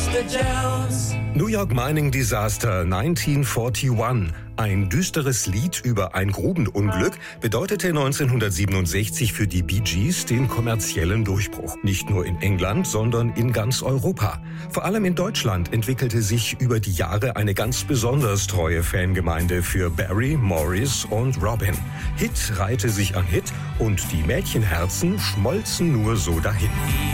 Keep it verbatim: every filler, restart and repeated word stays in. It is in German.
Mister Jones. New York Mining Disaster neunzehnhunderteinundvierzig. Ein düsteres Lied über ein Grubenunglück bedeutete neunzehnhundertsiebenundsechzig für die Bee Gees den kommerziellen Durchbruch. Nicht nur in England, sondern in ganz Europa. Vor allem in Deutschland entwickelte sich über die Jahre eine ganz besonders treue Fangemeinde für Barry, Morris und Robin. Hit reihte sich an Hit und die Mädchenherzen schmolzen nur so dahin.